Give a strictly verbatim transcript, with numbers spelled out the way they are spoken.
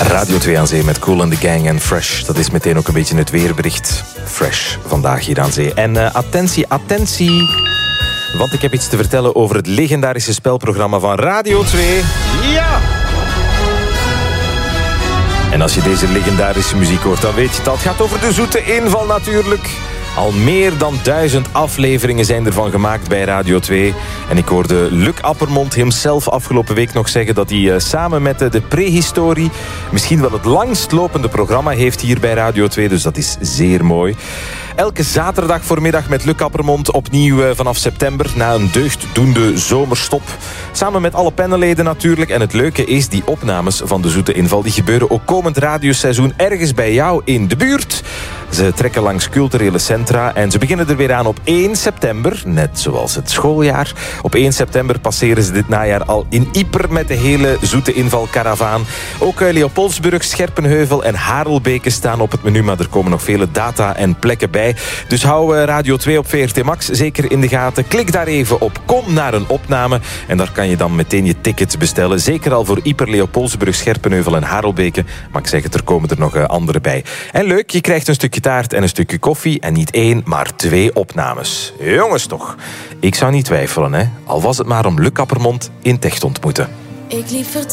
Radio twee aan Zee met Kool and the Gang en Fresh. Dat is meteen ook een beetje het weerbericht. Fresh vandaag hier aan Zee. En uh, attentie, attentie. Want ik heb iets te vertellen over het legendarische spelprogramma van Radio twee. Ja! En als je deze legendarische muziek hoort, dan weet je dat het gaat over de zoete inval natuurlijk. Al meer dan duizend afleveringen zijn ervan gemaakt bij Radio twee. En ik hoorde Luc Appermond hemzelf afgelopen week nog zeggen dat hij uh, samen met uh, de prehistorie misschien wel het langstlopende programma heeft hier bij Radio twee. Dus dat is zeer mooi. Elke zaterdag voormiddag met Luc Appermond opnieuw uh, vanaf september na een deugddoende zomerstop. Samen met alle panelleden natuurlijk. En het leuke is, die opnames van de zoete inval die gebeuren ook komend radioseizoen ergens bij jou in de buurt. Ze trekken langs culturele centra en ze beginnen er weer aan op één september, net zoals het schooljaar. Op één september passeren ze dit najaar al in Ieper met de hele zoete invalkaravaan. Ook Leopoldsburg, Scherpenheuvel en Harelbeke staan op het menu, maar er komen nog vele data en plekken bij. Dus hou Radio twee op V R T Max zeker in de gaten. Klik daar even op Kom naar een opname en daar kan je dan meteen je tickets bestellen. Zeker al voor Ieper, Leopoldsburg, Scherpenheuvel en Harelbeke. Maar ik zeg het, er komen er nog andere bij. En leuk, je krijgt een stukje taart en een stukje koffie en niet één, maar twee opnames. Jongens toch, ik zou niet twijfelen, hè. Al was het maar om Luc Appermond in Techt te ontmoeten. Ik liep